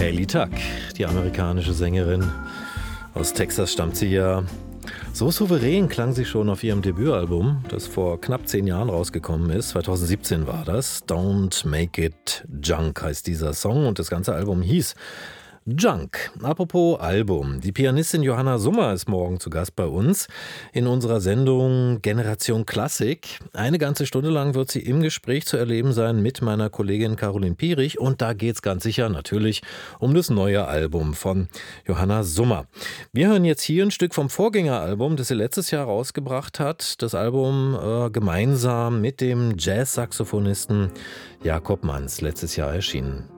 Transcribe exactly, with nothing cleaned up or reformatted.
Hayley Tuck, die amerikanische Sängerin. Aus Texas stammt sie ja. So souverän klang sie schon auf ihrem Debütalbum, das vor knapp zehn Jahren rausgekommen ist. zweitausendsiebzehn war das. Don't Make It Junk heißt dieser Song und das ganze Album hieß Junk. Apropos Album. Die Pianistin Johanna Summer ist morgen zu Gast bei uns in unserer Sendung Generation Klassik. Eine ganze Stunde lang wird sie im Gespräch zu erleben sein mit meiner Kollegin Caroline Pierich. Und da geht es ganz sicher natürlich um das neue Album von Johanna Summer. Wir hören jetzt hier ein Stück vom Vorgängeralbum, das sie letztes Jahr rausgebracht hat. Das Album äh, gemeinsam mit dem Jazz-Saxophonisten Jakob Manz, letztes Jahr erschienen.